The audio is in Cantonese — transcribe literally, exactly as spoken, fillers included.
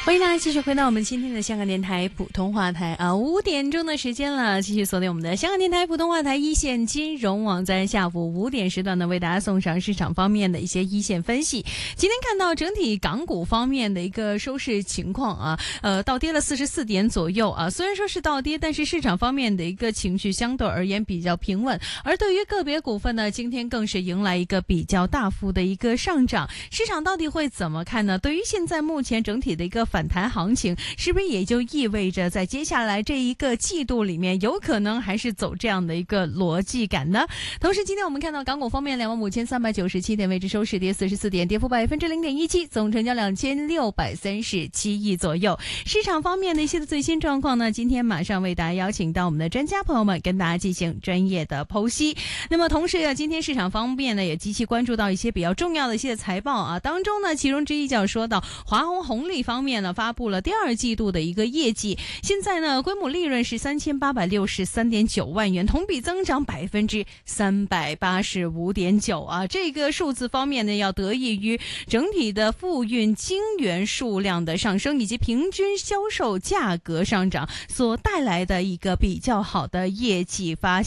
欢迎大家继续回到我们今天的香港电台普通话台啊，五点钟的时间了，继续锁定我们的香港电台普通话台一线金融网，在下午五点时段呢，为大家送上市场方面的一些一线分析。今天看到整体港股方面的一个收市情况啊，呃，倒跌了四十四点左右啊，虽然说是倒跌，但是市场方面的一个情绪相对而言比较平稳，而对于个别股份呢，今天更是迎来一个比较大幅的一个上涨。市场到底会怎么看呢？对于现在目前整体的一个反弹行情，是不是也就意味着在接下来这一个季度里面，有可能还是走这样的一个逻辑感呢？同时，今天我们看到港股方面两万五千三百九十七点位置收市，跌四十四点，跌幅百分之零点一七，总成交两千六百三十七亿左右。市场方面的一些的最新状况呢，今天马上为大家邀请到我们的专家朋友们跟大家进行专业的剖析。那么同时呢，今天市场方面呢也极其关注到一些比较重要的一些财报啊，当中呢其中之一就要说到华虹红利方面呢发布了第二季度的一个业绩，现在呢规模利润是三千八百六十三点九万元，同比增长百分之三百八十五点九啊。这个数字方面呢，要得益于整体的付运晶圆数量的上升，以及平均销售价格上涨所带来的一个比较好的业绩发